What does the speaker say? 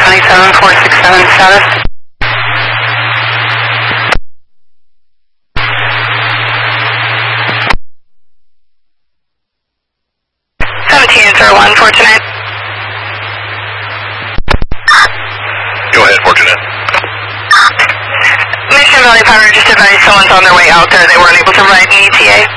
27467 status. 1701 Fortunate. Go ahead, Fortunate. Mission Valley Power just advised someone's on their way out there. They weren't able to ride an ETA.